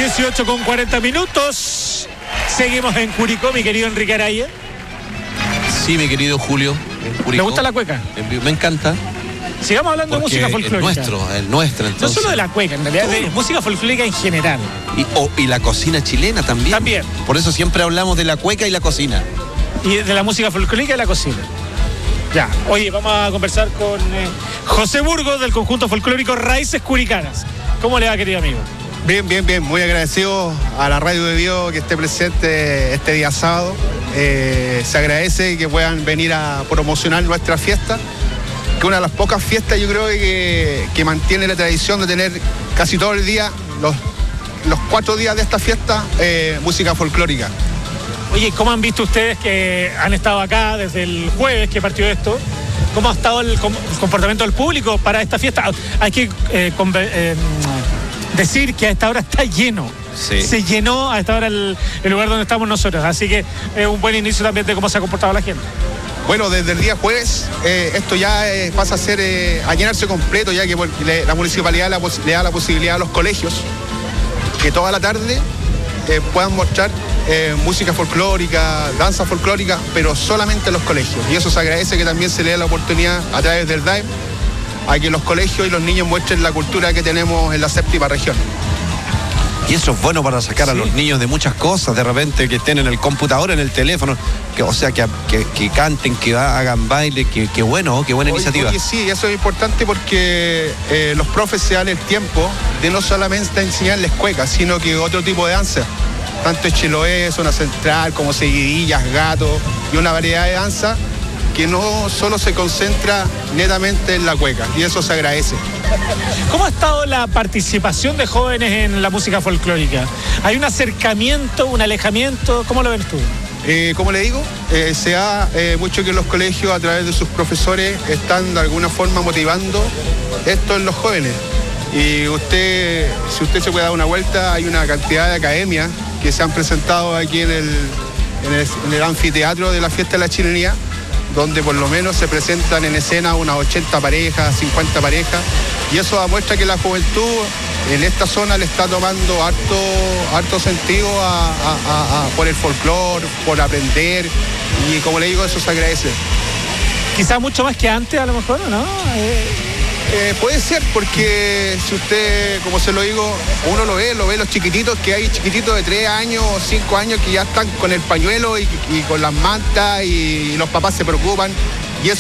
18:40. Seguimos en Curicó, mi querido Enrique Araya. Sí, mi querido Julio. ¿Le gusta la cueca? Me encanta. Sigamos hablando de música folclórica. El nuestro, entonces. No solo de la cueca, en realidad, de música folclórica en general. Y la cocina chilena también. También. Por eso siempre hablamos de la cueca y la cocina. Y de la música folclórica y la cocina. Ya. Oye, vamos a conversar con José Burgos del conjunto folclórico Raíces Curicanas. ¿Cómo le va, querido amigo? Bien. Muy agradecido a la Radio de Dios que esté presente este día sábado. Se agradece que puedan venir a promocionar nuestra fiesta, que es una de las pocas fiestas, yo creo, que mantiene la tradición de tener casi todo el día, los 4 días de esta fiesta, música folclórica. Oye, ¿cómo han visto ustedes que han estado acá desde el jueves que partió esto? ¿Cómo ha estado el comportamiento del público para esta fiesta? Hay que decir que a esta hora está lleno. Sí. Se llenó a esta hora el lugar donde estamos nosotros. Así que es un buen inicio también de cómo se ha comportado la gente. Bueno, desde el día jueves, esto ya pasa a llenarse completo, ya que la municipalidad le da la posibilidad a los colegios que toda la tarde puedan mostrar música folclórica, danza folclórica, pero solamente en los colegios. Y eso se agradece, que también se le dé la oportunidad a través del DAEM a que los colegios y los niños muestren la cultura que tenemos en la 7ª región. Y eso es bueno para sacar a los niños de muchas cosas, de repente que estén en el computador, en el teléfono, que canten, que hagan baile, qué bueno, qué buena iniciativa. Oye, sí, eso es importante porque los profes se dan el tiempo de no solamente enseñarles cuecas, sino que otro tipo de danza. Tanto chiloé, zona central, como seguidillas, gato y una variedad de danza que no solo se concentra netamente en la cueca, y eso se agradece. ¿Cómo ha estado la participación de jóvenes en la música folclórica? ¿Hay un acercamiento, un alejamiento? ¿Cómo lo ves tú? Como le digo, se da mucho que los colegios, a través de sus profesores, están de alguna forma motivando esto en los jóvenes. Y si usted se puede dar una vuelta, hay una cantidad de academias que se han presentado aquí en el anfiteatro de la Fiesta de la Chilenía, donde por lo menos se presentan en escena unas 80 parejas, 50 parejas, y eso demuestra que la juventud en esta zona le está tomando harto sentido por el folclore, por aprender, y como le digo, eso se agradece. Quizás mucho más que antes, a lo mejor, ¿no? Puede ser, porque si usted, como se lo digo, uno lo ve los chiquititos, que hay chiquititos de 3 años o 5 años que ya están con el pañuelo y con las mantas, y los papás se preocupan,